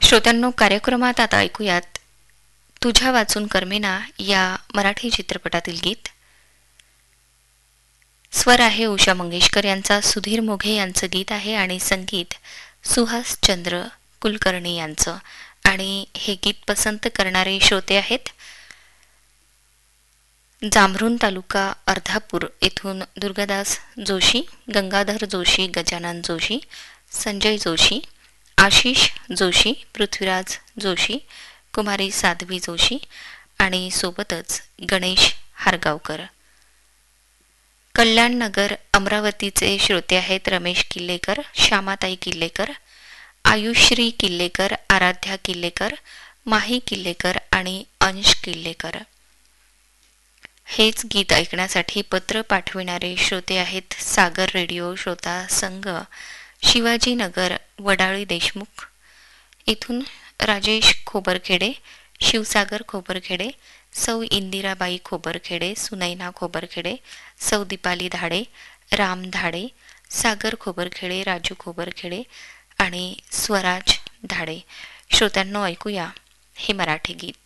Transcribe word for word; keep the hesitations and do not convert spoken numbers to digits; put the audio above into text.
श्रोत्यांनो, कार्यक्रमात आता ऐकूयात तुझ्या वाचून कर्मेना या मराठी चित्रपटातील गीत. स्वर आहे उषा मंगेशकर यांचा, सुधीर मोघे यांचं गीत आहे आणि संगीत सुहास चंद्र कुलकर्णी यांचं. आणि हे गीत पसंत करणारे श्रोते आहेत जांभरुण तालुका अर्धापूर येथून दुर्गादास जोशी, गंगाधर जोशी, गजानन जोशी, संजय जोशी, आशिष जोशी, पृथ्वीराज जोशी, कुमारी साध्वी जोशी आणि सोबतच गणेश हारगावकर. कल्याण नगर अमरावतीचे श्रोते आहेत रमेश किल्लेकर, श्यामाताई किल्लेकर, आयुश्री किल्लेकर, आराध्या किल्लेकर, माही किल्लेकर आणि अंश किल्लेकर. हेच गीत ऐकण्यासाठी पत्र पाठविणारे श्रोते आहेत सागर रेडिओ श्रोता संघ, शिवाजीनगर, वडाळी देशमुख इथून राजेश खोबरखेडे, शिवसागर खोबरखेडे, सौ इंदिराबाई खोबरखेडे, सुनैना खोबरखेडे, सौ दीपाली धाडे, राम धाडे, सागर खोबरखेडे, राजू खोबरखेडे आणि स्वराज धाडे. श्रोत्यांनो, ऐकूया हे मराठी गीत.